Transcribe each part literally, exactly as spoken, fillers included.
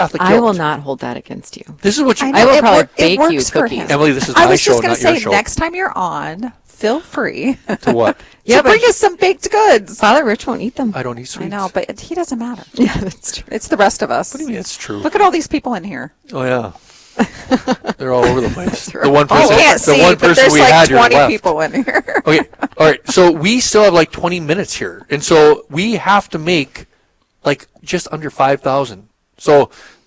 Catholic I guilt. will not hold that against you. This is what you. I, I know, will it probably wor- it bake you works for cookies. him. Emily, this is I my was show, just going not to say, your show. next time you're on, feel free To what? Yeah, to but bring us some baked goods. Father Rich won't eat them. I don't eat sweets. I know, but it, he doesn't matter. Yeah, that's true. It's the rest of us. What do you mean it's true? Look at all these people in here. Oh yeah, they're all over the place. The right. one You person, can't the see, one but person there's we like had here twenty left. people in here. Okay, all right. So we still have like twenty minutes here, and so we have to make like just under five thousand. So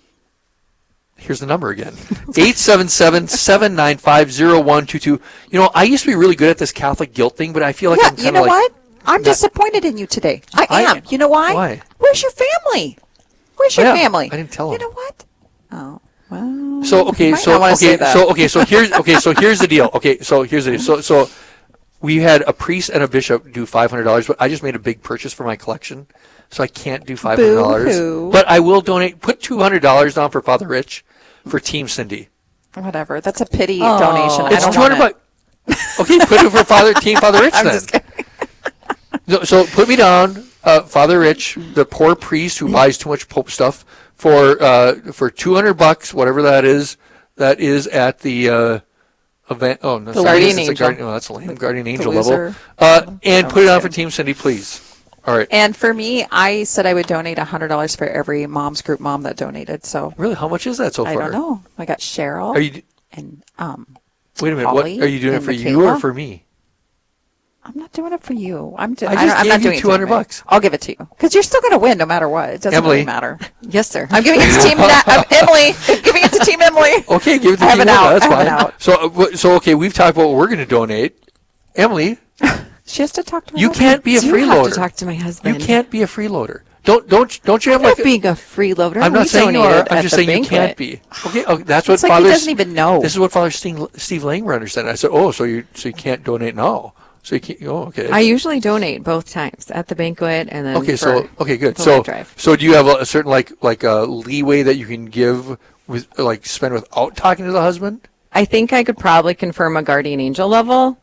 here's the number again: eight seven seven, seven nine five, zero one two two. You know, I used to be really good at this Catholic guilt thing, but I feel like Yeah, I'm kind you of know like, what? I'm not- disappointed in you today. I I- am. You know why? Why? Where's your family? Where's Oh, your yeah, family? I didn't tell You him. know what? Oh, well. So okay, you might so not wanna okay, say that. so okay, so here's okay, so here's the deal. Okay, so here's the deal. So so we had a priest and a bishop do five hundred dollars, but I just made a big purchase for my collection, so I can't do five hundred dollars. Boo-hoo. But I will donate. Put two hundred dollars down for Father Rich, for Team Cindy. Whatever. That's a pity Oh. donation. I It's don't two want hundred it. bucks. Okay, put it for Father Team Father Rich I'm then. just kidding. So, so put me down, uh, Father Rich, the poor priest who buys too much Pope stuff, for uh, for two hundred bucks, whatever that is. That is at the uh, event. Oh, no, The sorry, Guardian it's a Angel. Guardian, oh, that's a lame Guardian Angel loser. level. Uh, and No, put it I'm on for kidding. Team Cindy, please. All right. And for me, I said I would donate one hundred dollars for every mom's group mom that donated. So Really, how much is that so I far? don't know. I got Cheryl Are you? and um. Wait a minute. What Holly are you doing it and for you or Michaela? for me? I'm not doing it for you. I'm just. I just don't, I'm gave not you doing it to two hundred anybody. bucks. I'll give it to you because you're still going to win no matter what. It doesn't Emily. really matter. Yes, sir. I'm giving it to Team Na- I'm Emily. I'm giving it to Team Emily. Okay, give it to I have Team an out. Emily, That's I have fine. an out. So, uh, wh- so okay, we've talked about what we're going to donate. Emily, She has to talk to me. you can't be a You have to freeloader. talk to my You husband. can't be a freeloader. Don't don't don't you have I'm like? not being a freeloader. I'm not We saying you are. donated I'm at just the saying banquet. you can't be. Okay, okay that's what It's like he Father. doesn't even know. This is what Father Steve, Steve Langrunder said. I said, oh, so you so you can't donate now. So you can't. Oh, okay. I usually donate both times at the banquet and then. Okay, so for okay, good. the So light drive. so do you have a, a certain like like a leeway that you can give with like spend without talking to the husband? I think I could probably confirm a guardian angel level,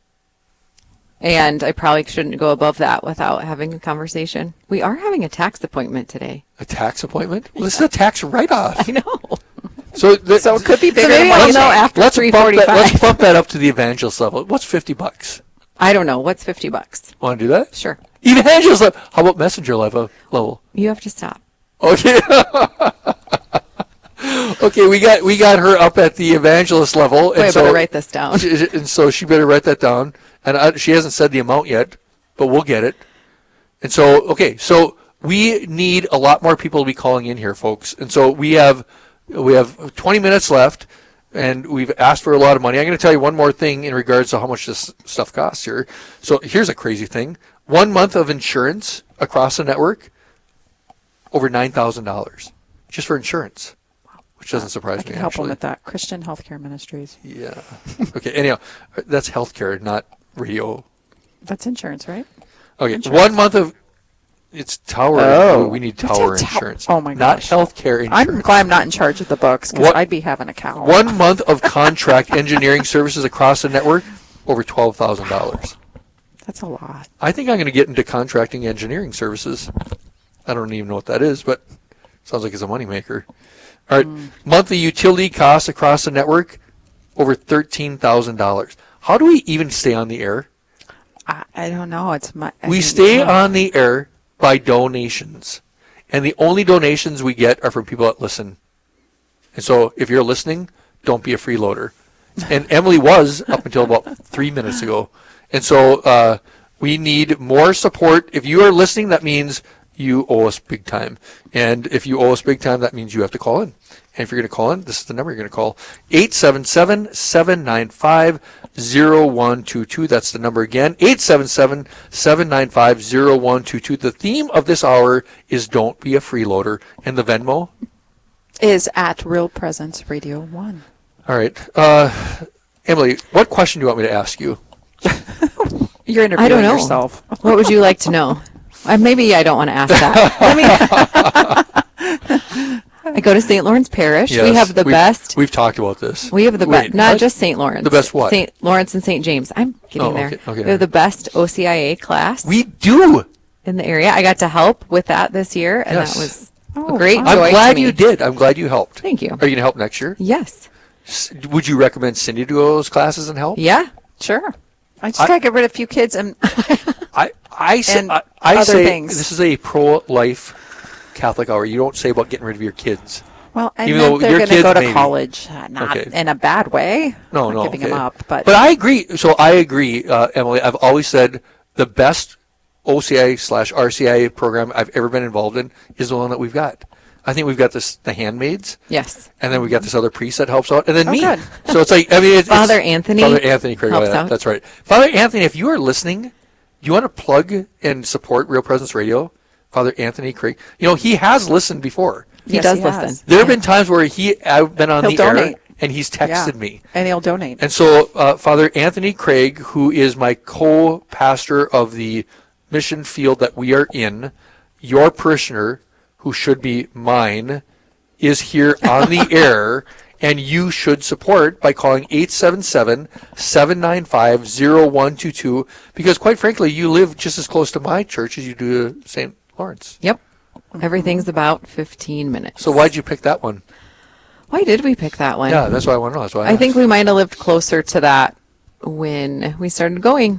and I probably shouldn't go above that without having a conversation. We are having a tax appointment today. A tax appointment? Well, this is a tax write-off. I know. So, the, So it could be bigger maybe than what I'll you know think. after let's three bump that, let's forty-five. bump that up to the evangelist level. What's fifty bucks? I don't know. What's fifty bucks? Want to do that? Sure. Evangelist level. How about messenger level? Level. You have to stop. Okay. Okay, we got we got her up at the evangelist level, Wait, I and better so write this down. she- and so she better write that down. And I, she hasn't said the amount yet, but we'll get it. And so, okay, so we need a lot more people to be calling in here, folks. And so we have we have twenty minutes left, and we've asked for a lot of money. I'm going to tell you one more thing in regards to how much this stuff costs here. So here's a crazy thing: one month of insurance across the network, over nine thousand dollars, just for insurance, which doesn't surprise I me. can help actually. them with that. Christian Healthcare Ministries. Yeah. Okay. Anyhow, that's healthcare, not radio. That's insurance, right? Okay. Insurance. One month of it's tower. Oh. We need What's tower a tow- insurance. Oh my Not gosh. healthcare I'm insurance. glad I'm not in charge of the books because What- I'd be having a cow. One month of contract engineering services across the network, over twelve thousand dollars. That's a lot. I think I'm going to get into contracting engineering services. I don't even know what that is, but sounds like it's a moneymaker. All right. Mm. Monthly utility costs across the network, over thirteen thousand dollars. How do we even stay on the air? I, I don't know. It's my. I We think- stay on the air by donations, and the only donations we get are from people that listen. And so if you're listening, don't be a freeloader. And Emily was up until about three minutes ago. And so uh, we need more support. If you are listening, that means you owe us big time. And if you owe us big time, that means you have to call in. And if you're going to call in, this is the number you're going to call: eight seven seven, seven nine five, zero one two two. That's the number again, eight seven seven, seven nine five, zero one two two. The theme of this hour is Don't Be a Freeloader. And the Venmo? Is at Real Presence Radio One. All right. Uh, Emily, what question do you want me to ask you? You're interviewing I don't know. yourself. What would you like to know? Uh, maybe I don't want to ask that. Let me. I go to Saint Lawrence Parish. we Yes, have the we've- best. We've talked about this. We have the Wait, best, not what? just Saint Lawrence. The best what? Saint Lawrence and Saint James. I'm getting Oh, there. okay, okay. We have the best O C I A class We do. in the area. I got to help with that this year, and Yes. that was Oh, a great wow. joy I'm to glad me. you did. I'm glad you helped. Thank you. Are you going to help next year? Yes. S- Would you recommend Cindy to go to those classes and help? Yeah. Sure. I just I- gotta get rid of a few kids and I I say, And I, I other say things. this is a pro-life Catholic hour. You don't say about getting rid of your kids. well, I Even meant though they're your going to kids go to maybe. college, uh, not Okay. in a bad way. No, not no, giving okay. them up, but, But I agree. So I agree, uh, Emily. I've always said the best O C I slash R C I program I've ever been involved in is the one that we've got. I think we've got this the handmaids, Yes. and then we got this other priest that helps out, and then Oh, me. good. So it's like I mean, it's, Father it's- Anthony Father Anthony Craig. helps oh, yeah, out. That's right. Father Anthony, if you are listening, do you want to plug and support Real Presence Radio? Father Anthony Craig. You know he has listened before. He Yes, does he listen. has. There have been times where he I've been on He'll the air donate. and he's yeah. texted me. And he'll donate. And so, uh, Father Anthony Craig, who is my co-pastor of the mission field that we are in, your parishioner, who should be mine, is here on the air, and you should support by calling eight seven seven, seven nine five, zero one two two, because quite frankly, you live just as close to my church as you do to Saint Lawrence. Yep. Everything's about fifteen minutes. So why'd you pick that one? Why did we pick that one? Yeah, that's what I want to know. That's why I, I think we might have lived closer to that when we started going.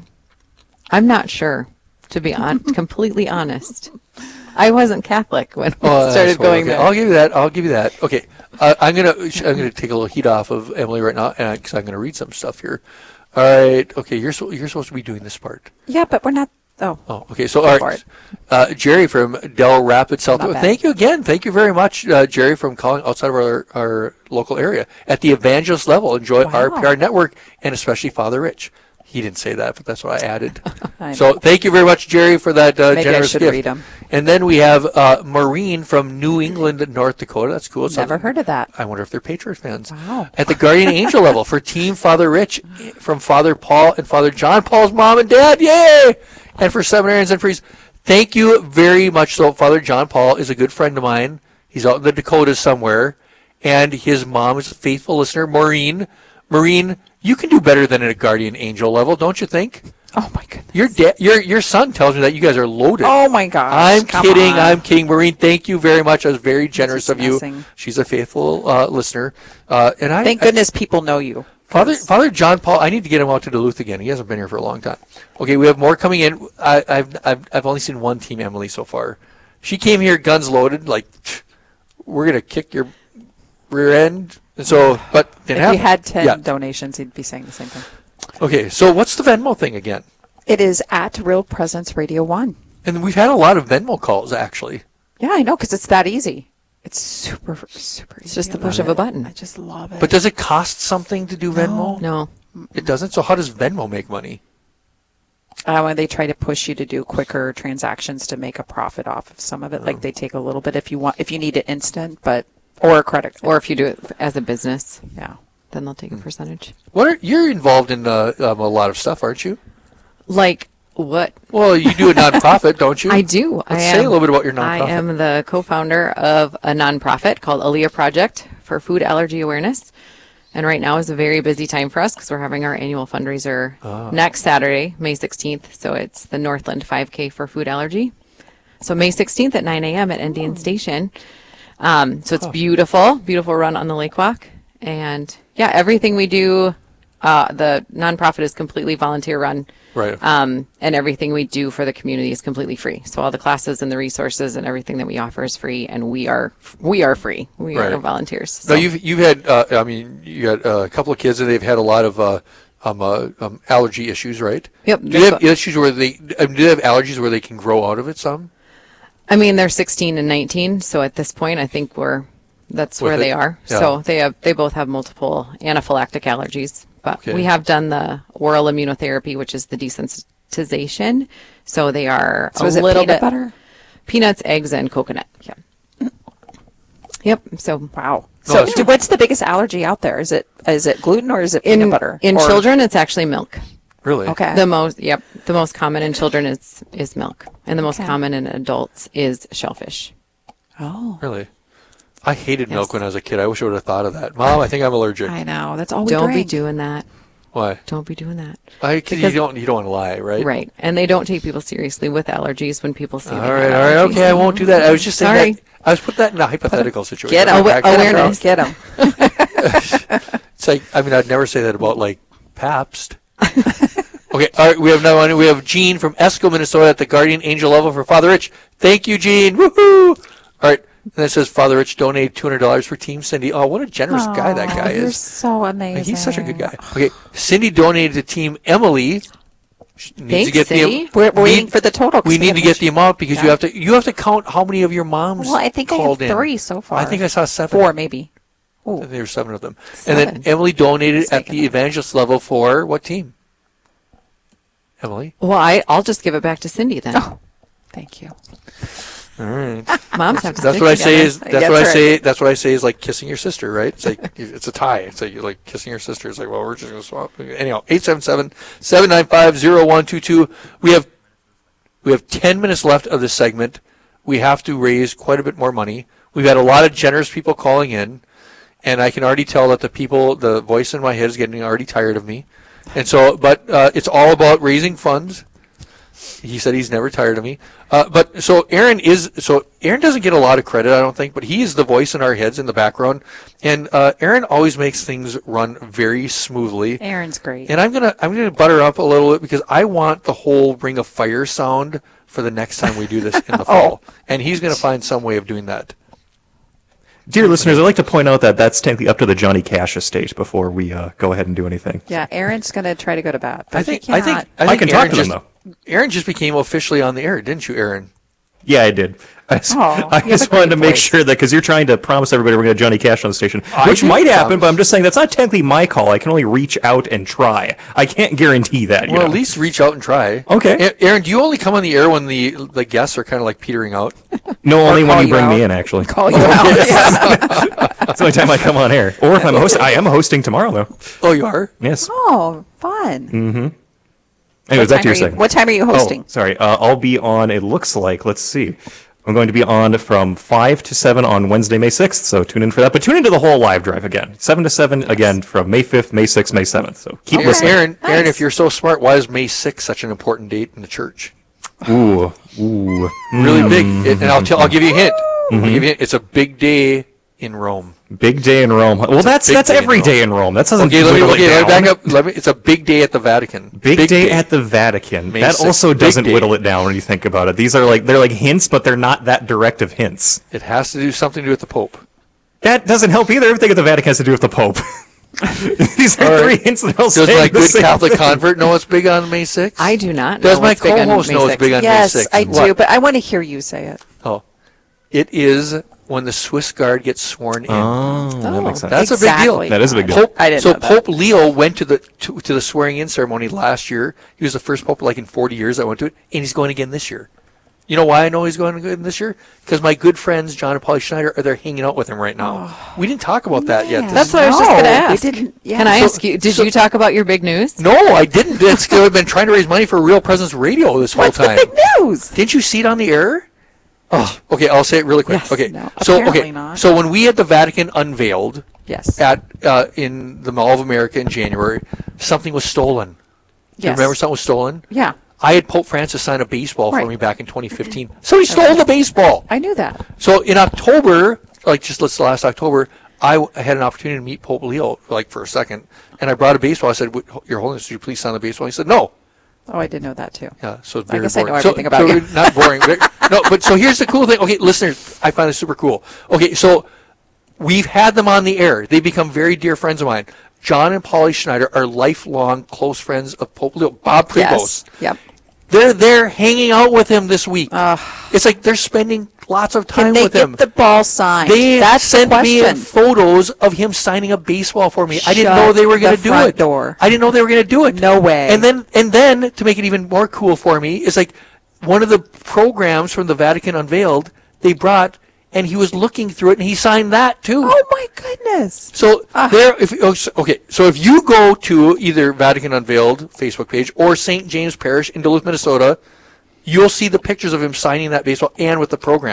I'm not sure, to be on, completely honest. I wasn't Catholic when we Oh, started that's going okay. there. I'll give you that. I'll give you that. Okay, uh, I'm gonna I'm gonna take a little heat off of Emily right now, and because I'm gonna read some stuff here. All right. Okay, you're so, you're supposed to be doing this part. yeah, but we're not. Oh, Oh, okay. So all for right, it. uh, Jerry from Del Rapids, South Not Dakota. bad. Thank you again. Thank you very much, uh, Jerry, from calling outside of our our local area at the evangelist level. Enjoy our Wow. P R network and especially Father Rich. He didn't say that, but that's what I added. I know. So thank you very much, Jerry, for that uh, Maybe I generous should gift. read 'em. And then we have uh, Maureen from New England, North Dakota. That's cool. So never heard of that. I wonder if they're Patriot fans. Wow. At the Guardian Angel level for Team Father Rich from Father Paul and Father John Paul's mom and dad. Yay! And for seminarians and priests. Thank you very much. So Father John Paul is a good friend of mine. He's out in the Dakotas somewhere. And his mom is a faithful listener, Maureen. Maureen, you can do better than at a Guardian Angel level, don't you think? Oh my goodness. Your da- your your son tells me that you guys are loaded. Oh my gosh. I'm come kidding. on. I'm kidding. Maureen, thank you very much. I was very generous just of you. messing. She's a faithful uh, listener. Uh, and I Thank I- goodness people know you. Father Father John Paul, I need to get him out to Duluth again. He hasn't been here for a long time. Okay, we have more coming in. I, I've I've I've only seen one Team Emily so far. She came here guns loaded, like we're gonna kick your rear end. And so, but didn't If happen. you had ten Yeah. donations, he'd be saying the same thing. Okay, so what's the Venmo thing again? It is at Real Presence Radio One. And we've had a lot of Venmo calls actually. Yeah, I know, because it's that easy. It's super, super easy. It's just the I push love of a it. button. I just love it. But does it cost something to do Venmo? No. It doesn't. So how does Venmo make money? Uh, when they try to push you to do quicker transactions to make a profit off of some of it, like they take a little bit if you want, if you need it instant, but or a credit card. Or if you do it as a business, yeah. then they'll take a percentage. What are you're involved in uh, um, a lot of stuff, aren't you? Like what? Well, you do a nonprofit, don't you? I do. Let's I say am, a little bit about your I nonprofit. am the co-founder of a nonprofit called Aliyah Project for Food Allergy Awareness. And right now is a very busy time for us because we're having our annual fundraiser Ah. next Saturday, May sixteenth. So it's the Northland five K for food allergy. So May sixteenth at nine a.m. at Indian Station. Um, so it's beautiful, beautiful run on the lake walk. And yeah, everything we do, uh, the nonprofit is completely volunteer run. Right. Um, and everything we do for the community is completely free. So all the classes and the resources and everything that we offer is free, and we are we are free. We Right. are volunteers. No, So- you've you've had. Uh, I mean, you got uh, a couple of kids, and they've had a lot of uh, um, uh, um, allergy issues, right? Yep, Do they have that's issues where they? I mean, do they have allergies where they can grow out of it? Some. I mean, they're sixteen and nineteen, so at this point, I think we're that's With where it, they are. yeah. So they have they both have multiple anaphylactic allergies, but Okay. we have done the oral immunotherapy, which is the desensitization. So they are So a is it little peanut bit butter? peanuts, eggs, and coconut. Yeah. Yep. So Wow. No, So that's do- true. what's the biggest allergy out there? Is it is it gluten or is it in peanut butter? in Or- children, it's actually milk. Really? Okay. The most, yep, the most common in children is is milk, and the most Okay. common in adults is shellfish. oh. Really? I hated milk Yes. when I was a kid. I wish I would have thought of that. Mom, I think I'm allergic. I know. That's all we Don't drink. be doing that. Why? Don't be doing that. I, cause you don't you don't want to lie, right? Right. And they don't take people seriously with allergies when people say All they right, have all right, allergies. okay. I won't do that. I was just saying Sorry. that. I was put that in a hypothetical situation. Get 'em. Right? Awa- awareness. Get them. It's like, I mean, I'd never say that about like Pabst. Okay, all right. We have another one. We have Gene from Esco, Minnesota, at the Guardian Angel level for Father Rich. Thank you, Gene. Woohoo! All right. And it says Father Rich donated two hundred dollars for Team Cindy. Oh, what a generous guy that guy You're is. so amazing. Like, he's such a good guy. Okay, Cindy donated to Team Emily. She needs Thanks, to get Cindy. the We're we- waiting for the total. 'cause We need to haven't- get the amount because you Yeah. have to you have to count how many of your moms Well, I think I have called in. three so far. I think I saw seven. Four, maybe. Ooh. There were seven of them. And then Seven. Emily donated at Mistaken. the evangelist level for what team? Emily? Well, I, I'll just give it back to Cindy then. Oh, thank you. All right. Moms have to That's stick what I say together. is that's That's what I right. say that's what I say is like kissing your sister, right? It's like it's a tie. It's like you're like kissing your sister. It's like, well, we're just gonna swap. Anyhow, eight seven seven, seven nine five, zero one two two. We have we have ten minutes left of this segment. We have to raise quite a bit more money. We've had a lot of generous people calling in, and I can already tell that the people, the voice in my head is getting already tired of me. And so, but uh, it's all about raising funds. He said he's never tired of me. Uh, but so Aaron is, so Aaron doesn't get a lot of credit, I don't think, but he is the voice in our heads in the background. And uh, Aaron always makes things run very smoothly. Aaron's great. And I'm gonna I'm gonna butter up a little bit because I want the whole Ring of Fire sound for the next time we do this in the fall. And he's gonna find some way of doing that. Dear listeners, I'd like to point out that that's technically up to the Johnny Cash estate before we uh, go ahead and do anything. Yeah, Aaron's going to try to go to bat. But I think he I think cannot. I, I think can Aaron talk to them, just, though. Aaron just became officially on the air, didn't you, Aaron? Yeah, I did. I just, Oh, I you have just a wanted to great make voice. sure that because you're trying to promise everybody we're going to have Johnny Cash on the station, I which did might happen, promise. but I'm just saying that's not technically my call. I can only reach out and try. I can't guarantee that. You Well, know? at least reach out and try. Okay. A- Aaron, do you only come on the air when the the guests are kind of like petering out? no, only call when you you bring me out. in. Actually, Call you out. Yeah. that's the only time I come on air. Or if I'm hosting, I am hosting tomorrow though. Oh, you are? Yes. Oh, fun. Anyways, What back time to are your you- segment. What time are you hosting? Oh, sorry. Uh, I'll be on. It looks like. Let's see. I'm going to be on from five to seven on Wednesday, May sixth, so tune in for that. But tune into the whole live drive again. seven to seven again from May fifth, May sixth, May seventh. So keep Okay. listening. Aaron, Aaron, Nice. if you're so smart, why is May sixth such an important date in the church? Ooh, ooh. Really big. It- and I'll tell. I'll give you a hint. Mm-hmm. I'll give you a hint. It's a big day in Rome. Big day in Rome. Well, that's big that's day in every Rome. day in Rome. That doesn't Okay, let me, whittle it okay, let me down. back up. Let me, it's a big day at the Vatican. Big, day, at the Vatican. May that sixth. also Big doesn't day. whittle it down when you think about it. These are like they're like hints, but they're not that direct of hints. It has to do something to do with the Pope. That doesn't help either. Everything at the Vatican has to do with the Pope. These are All right. three hints that I'll Does say my the good same Catholic thing. convert know it's big on May sixth? I do not Does know my what's big on co-host May know it's big on May Yes, sixth? I What? do, but I want to hear you say it. Oh, it is when the Swiss Guard gets sworn in. Oh, that makes sense. That's a big deal. Exactly. That is a big deal. Pope, I didn't so know that. Pope Leo went to the to, to the swearing in ceremony last year. He was the first pope like in forty years I went to it, and he's going again this year. You know why I know he's going again this year? Because my good friends John and Polly Schneider are there hanging out with him right now. we didn't talk about that yet. Man. That's what I was just No, going to we ask. didn't- yeah. Can I So- ask you, did so- you talk about your big news? No, I didn't. It's, I've been trying to raise money for Real Presence Radio this whole What's the time. big news? Didn't you see it on the air? Oh, okay. I'll say it really quick. Yes, okay. no, so apparently okay. not. So when we had the Vatican unveiled Yes. at uh, in the Mall of America in January, something was stolen. Do you Yes. remember something was stolen? Yeah, I had Pope Francis sign a baseball for Right. me back in twenty fifteen. Somebody stole the baseball. I knew that. So in October, like just let's last October, I, w- I had an opportunity to meet Pope Leo, like for a second, and I brought a baseball. I said, "Would- "Your Holiness, would you please sign the baseball?" He said, "No." Oh, I did know that too. Yeah, so it's I very guess I boring. know So- everything about so you. Not boring. Very- no, but so here's the cool thing. Okay, listeners, I find this super cool. Okay, so we've had them on the air. They become very dear friends of mine. John and Polly Schneider are lifelong close friends of Pope Leo. Bob Prebos. Yes. Yep. They're there hanging out with him this week. It's like they're spending lots of time Can they with get him. the ball signed? They That's sent the me question. photos of him signing a baseball for me. I didn't Shut know they were going the to do front it. door. I didn't know they were going to do it. No way. And then, and then to make it even more cool for me is like one of the programs from the Vatican unveiled. They brought, and he was looking through it, and he signed that too. Oh my goodness. So Ah. there, if oh, so- okay, so if you go to either Vatican Unveiled Facebook page or Saint James Parish in Duluth, Minnesota, you'll see the pictures of him signing that baseball and with the program.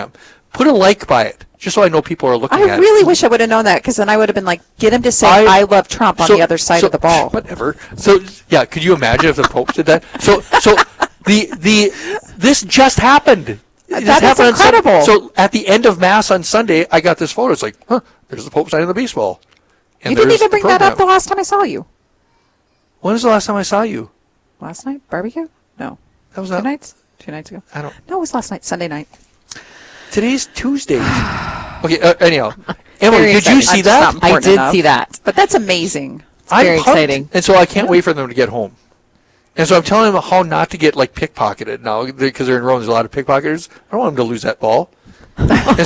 put a like by it, just so I know people are looking I at really it. wish I would have known that, because then I would have been like, get him to say, I- I, love Trump on So- the other side so- of the ball. Whatever. So yeah, could you imagine if the Pope did that? So so the the this just happened. This That is happened on Sun- incredible. So at the end of Mass on Sunday, I got this photo. It's like, huh, there's the Pope signing the baseball. And You didn't there's even the bring that up the program. last time I saw you. When was the last time I saw you? Last night? Barbecue? No. That was Two not. nights? Two nights ago? I don't. No, it was last night, Sunday night. Today's Tuesday. Okay. Uh, anyhow, Emily, Very did you exciting. see I'm just that? not I important did enough. see that. But that's amazing. I'm very pumped, exciting. and so I can't wait for them to get home. And so I'm telling them how not to get like pickpocketed now because they're in Rome. There's a lot of pickpocketers. I don't want them to lose that ball. And so- and- and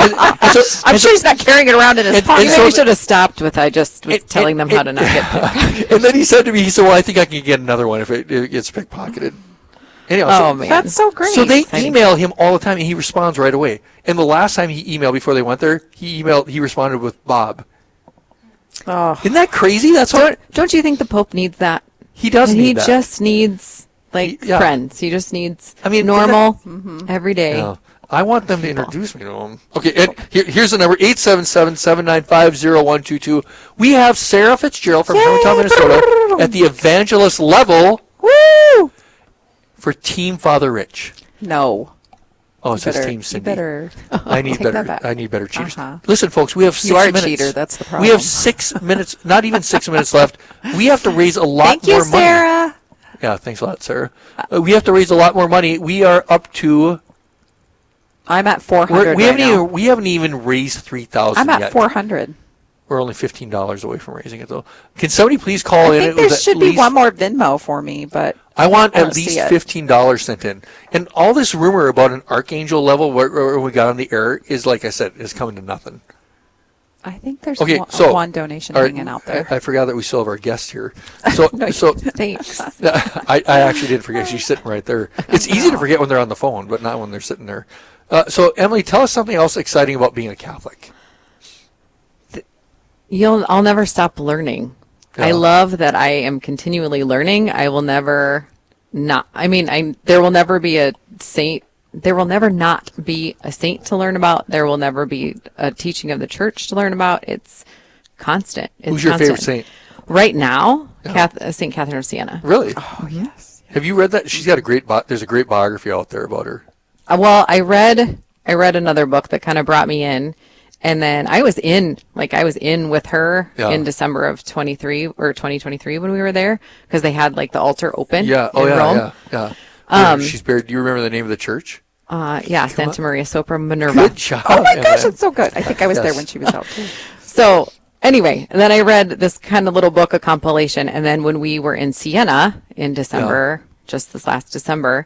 so- I'm and sure so- he's not carrying it around in his and- pocket. and You so- maybe should have stopped with I just was It- telling it- them how it- to not get pickpocketed. And then he said to me, he said, "Well, I think I can get another one if it, it gets pickpocketed." Anyhow, Oh, so, man. That's so great. so they Exciting. email him all the time, and he responds right away. And the last time he emailed before they went there, he emailed, he responded with Bob. Oh. Isn't that crazy? That's what Don't, don't you think the Pope needs that? he does And need he that. just needs like He- yeah. friends. He just needs I mean, normal, Mm-hmm. everyday. Yeah. I want them to introduce me to him. Okay, and here, here's the number, eight seven seven, seven nine five, zero one two two. We have Sarah Fitzgerald from Hermantown, Minnesota at the evangelist level Woo! for Team Father Rich. No. Oh, it You says better, Team you Cindy. better I need take better. that back. I need better cheaters. Uh-huh. Listen, folks, we have six You are a minutes. cheater, that's the We have problem. six minutes, not even six minutes left. We have to raise a lot Thank more you, money. Sarah. Yeah, thanks a lot, Sarah. Uh, we have to raise a lot more money. We are up to. I'm at four We're, hundred we right haven't now. even we haven't even raised three thousand I'm at yet. four hundred. We're only fifteen dollars away from raising it, though. Can somebody please call I in? think It there was at should be least- one more Venmo for me, but I want I at don't see least it. fifteen dollars sent in. And all this rumor about an archangel level where, where we got on the air is, like I said, is coming to nothing. I think there's Okay, one, so one donation All right, hanging out there. I, I forgot that we still have our guest here. So, so Thanks. I, I actually did forget. She's sitting right there. It's easy to forget when they're on the phone, but not when they're sitting there. Uh, so, Emily, tell us something else exciting about being a Catholic. You'll I'll never stop learning. I Yeah. love that I am continually learning. I will never not I mean I there will never be a saint there will never not be a saint to learn about. There will never be a teaching of the church to learn about. It's constant. It's Who's your favorite constant. saint? Right now, Yeah. Cath- uh, Saint Catherine of Siena. Really? Oh yes. Have you read that? She's got a great. Bi- there's a great biography out there about her. Uh, well, I read I read another book that kind of brought me in, and then I was in like I was in with her Yeah. in December of twenty-three or twenty twenty-three when we were there because they had like the altar open. Yeah. in Oh, yeah. Rome. Yeah. Yeah. Um, She's buried. Do you remember the name of the church? Uh, yeah, Santa Maria Sopra Minerva. Good job. Oh my Emma. gosh, it's so good. I think I was there Yes. when she was out too. So anyway, and then I read this kind of little book, a compilation, and then when we were in Siena in December, just this last December,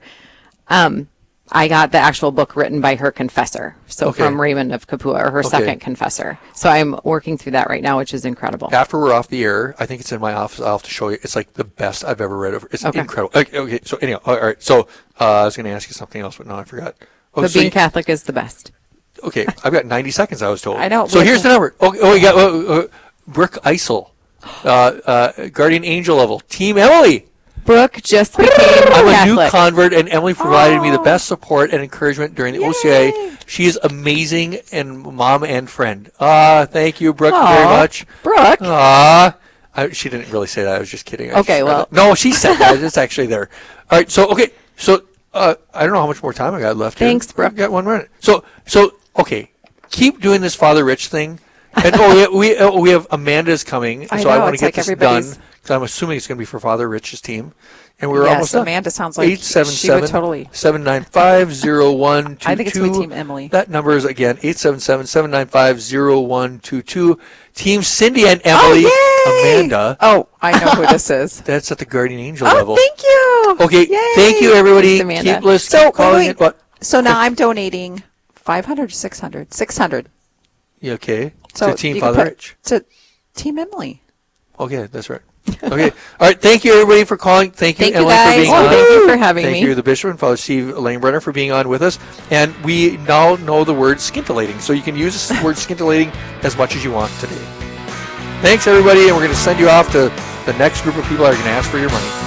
um, I got the actual book written by her confessor. So Okay. from Raymond of Capua, or her Okay. second confessor. So I'm working through that right now, which is incredible. After we're off the air, I think it's in my office. I'll have to show you. It's like the best I've ever read. Over. It's Okay. incredible. Okay, okay. So anyhow, all right. So uh, I was going to ask you something else, but no, I forgot. Oh, But so being you- Catholic is the best. okay, I've got ninety seconds. I was told. I know. So here's the number. Okay, oh, we got uh, uh, Brooke Eisel, uh, uh, Guardian Angel level, Team Emily. Brooke just became I'm a Catholic. new convert, and Emily provided me the Oh. best support and encouragement during the O C A. She is amazing and mom and friend. Ah, thank you, Brooke, very Aw, much. Brooke. Ah, I, she didn't really say that. I was just kidding. I Okay, just read well. it. No, she said that. It's actually there. All right, so, okay, so uh, I don't know how much more time I got left here. Thanks, Brooke. I've got one minute. So, so okay, keep doing this Father Rich thing. And oh, we we, uh, we have Amanda's coming, I so I know, want to it's get like this everybody's- done because I'm assuming it's going to be for Father Rich's team. And we're Yes, almost done. Amanda sounds like eight seven she would seven, totally- seven nine five, zero one two two. I think it's gonna be Team Emily. That number is, again, eight seven seven, seven nine five, zero one two two. Team Cindy and Emily. Oh, yay! Amanda. Oh, I know who this is. That's at the Guardian Angel Oh, level. thank you. Okay, Yay. thank you, everybody. Thanks, Amanda. Keep listening. So, keep calling wait, it. What? So now I'm donating five hundred or six hundred? six hundred. You okay? So to Team you can Father put- Rich. To Team Emily. Okay, that's right. Okay. All right. Thank you, everybody, for calling. Thank you, Thank you, Emily, guys. for being Oh, on. thank you for having Thank me. you, the Bishop and Father Steve Lanebrenner, for being on with us. And we now know the word scintillating, so you can use the word scintillating as much as you want today. Thanks, everybody, and we're going to send you off to the next group of people that are going to ask for your money.